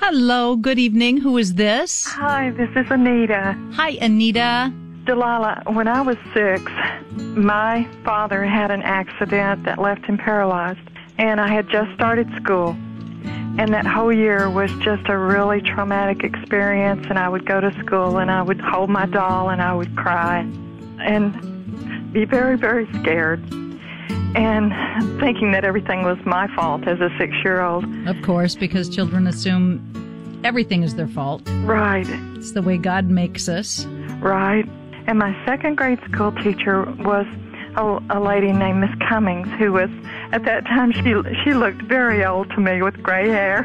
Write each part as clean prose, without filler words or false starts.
Hello, good evening. Who is this? Hi, this is Anita. Hi, Anita. Delilah, when I was 6, my father had an accident that left him paralyzed, and I had just started school. And that whole year was just a really traumatic experience, and I would go to school, and I would hold my doll, and I would cry, and be very, very scared, and thinking that everything was my fault as a 6-year-old. Of course, because children assume everything is their fault. Right. It's the way God makes us. Right. And my second grade school teacher was a lady named Miss Cummings, who was, at that time, she looked very old to me with gray hair,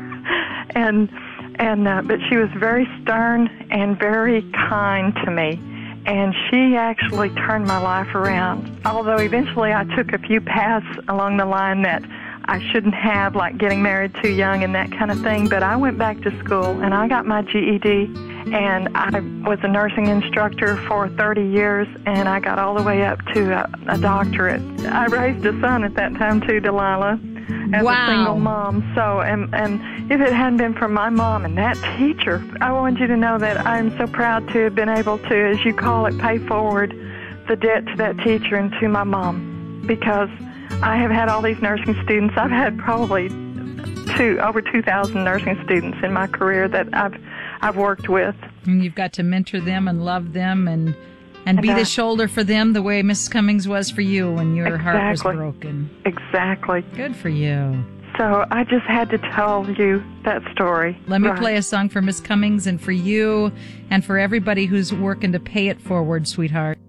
but she was very stern and very kind to me, and she actually turned my life around. Although eventually I took a few paths along the line that I shouldn't have, like getting married too young and that kind of thing, but I went back to school and I got my GED. And I was a nursing instructor for 30 years, and I got all the way up to a doctorate. I raised a son at that time, too, Delilah, as a single mom. So, and if it hadn't been for my mom and that teacher, I want you to know that I'm so proud to have been able to, as you call it, pay forward the debt to that teacher and to my mom, because I have had all these nursing students. I've had probably over 2,000 nursing students in my career that I've worked with. And you've got to mentor them and love them and be the shoulder for them the way Mrs. Cummings was for you when your heart was broken. Exactly. Good for you. So I just had to tell you that story. Let me play a song for Miss Cummings and for you and for everybody who's working to pay it forward, sweetheart.